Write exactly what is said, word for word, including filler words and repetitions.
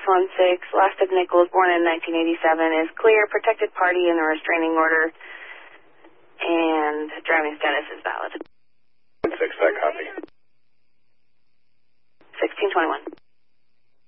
one six, last of Nichols, born in nineteen eighty-seven, is clear, protected party in a restraining order, and driving status is valid.